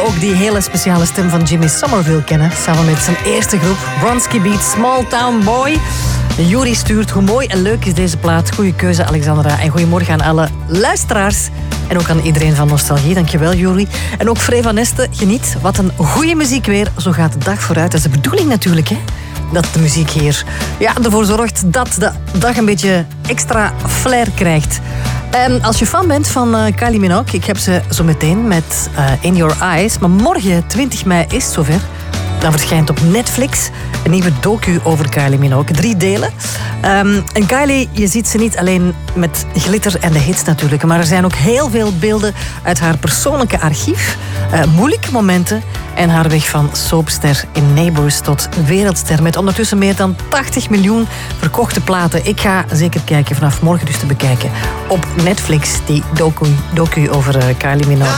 ook die hele speciale stem van Jimmy Somerville kennen. Samen met zijn eerste groep, Bronski Beat, Small Town Boy. Yuri stuurt, hoe mooi en leuk is deze plaat. Goeie keuze, Alexandra. En goedemorgen aan alle luisteraars. En ook aan iedereen van Nostalgie. Dankjewel, Yuri. En ook Frey van Este, geniet. Wat een goede muziek weer. Zo gaat de dag vooruit. Dat is de bedoeling natuurlijk, hè. Dat de muziek hier ervoor zorgt dat de dag een beetje extra flair krijgt. En als je fan bent van Kylie Minogue, ik heb ze zo meteen met In Your Eyes. Maar morgen, 20 mei, is het zover. Dan verschijnt op Netflix een nieuwe docu over Kylie Minogue. 3 delen. En Kylie, je ziet ze niet alleen met glitter en de hits natuurlijk. Maar er zijn ook heel veel beelden uit haar persoonlijke archief. Moeilijke momenten. En haar weg van soapster in Neighbours tot wereldster. Met ondertussen meer dan 80 miljoen verkochte platen. Ik ga zeker kijken, vanaf morgen dus te bekijken. Op Netflix, die docu over Kylie Minogue.